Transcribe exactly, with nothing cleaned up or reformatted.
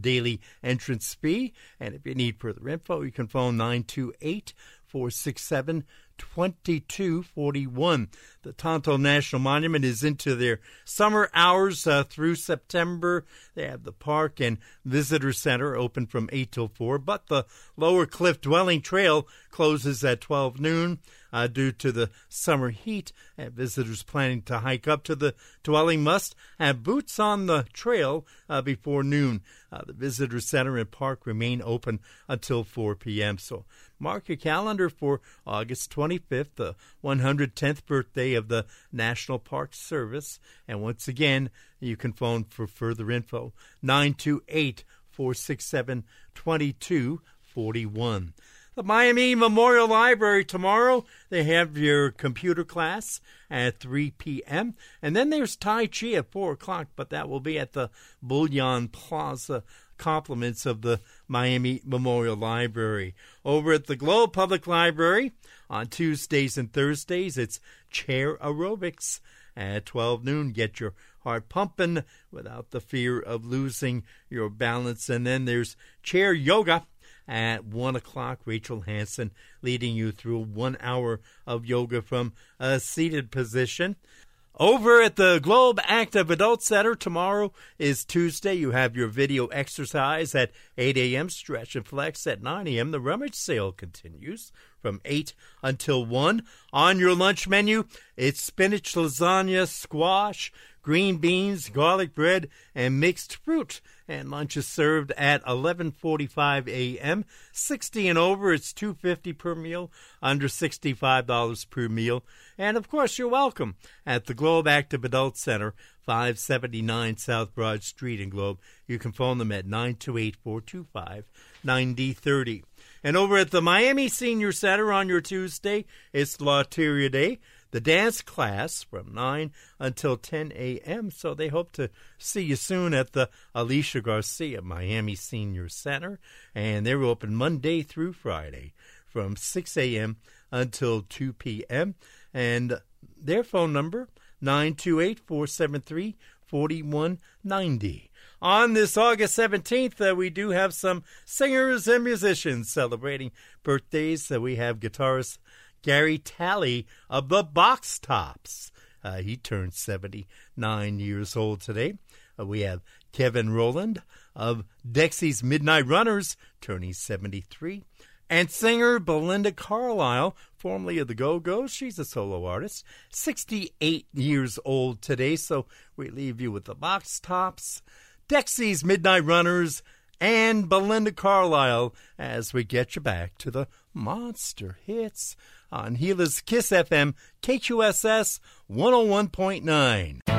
daily entrance fee. And if you need further info, you can phone nine two eight, four six seven, two two four one. The Tonto National Monument is into their summer hours uh, through September. They have the park and visitor center open from eight till four, but the Lower Cliff Dwelling Trail closes at twelve noon uh, due to the summer heat. And visitors planning to hike up to the dwelling must have boots on the trail uh, before noon. Uh, the visitor center and park remain open until four p.m., so mark your calendar for August twenty-fifth, the one hundred tenth birthday of the National Park Service. And once again, you can phone for further info, nine two eight, four six seven, two two four one. The Miami Memorial Library tomorrow, they have your computer class at three p.m. And then there's Tai Chi at four o'clock, but that will be at the Bullion Plaza, compliments of the Miami Memorial Library. Over at the Globe Public Library, on Tuesdays and Thursdays, it's chair aerobics at twelve noon. Get your heart pumping without the fear of losing your balance. And then there's chair yoga at one o'clock. Rachel Hansen leading you through one hour of yoga from a seated position. Over at the Globe Active Adult Center, tomorrow is Tuesday. You have your video exercise at eight a.m., stretch and flex at nine a.m. The rummage sale continues from eight until one. On your lunch menu, it's spinach, lasagna, squash, green beans, garlic bread, and mixed fruit. And lunch is served at eleven forty-five a.m. sixty and over, it's two dollars and fifty cents per meal, under sixty-five dollars per meal. And, of course, you're welcome at the Globe Active Adult Center, five seventy-nine South Broad Street in Globe. You can phone them at nine two eight, four two five, nine zero three zero. And over at the Miami Senior Center on your Tuesday, it's Lotteria Day. The dance class from nine until ten a.m., so they hope to see you soon at the Alicia Garcia Miami Senior Center. And they're open Monday through Friday from six a.m. until two p.m. And their phone number, nine two eight, four seven three, four one nine zero. On this August seventeenth, uh, we do have some singers and musicians celebrating birthdays. Uh, we have guitarist Gary Talley of the Box Tops. Uh, he turned seventy-nine years old today. Uh, we have Kevin Rowland of Dexy's Midnight Runners, turning seventy-three. And singer Belinda Carlisle, formerly of the Go-Go's, she's a solo artist, sixty-eight years old today. So we leave you with the Box Tops, Dexy's Midnight Runners, and Belinda Carlisle as we get you back to the monster hits on Gila's Kiss F M, K Q S S one oh one point nine.